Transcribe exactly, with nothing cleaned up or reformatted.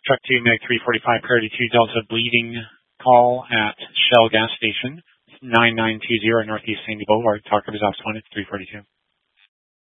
Truck two, Meg three forty-five, Priority two Delta bleeding call at Shell gas station, nine nine two zero Northeast Sandy Boulevard. Talk of is off one, it's three forty-two.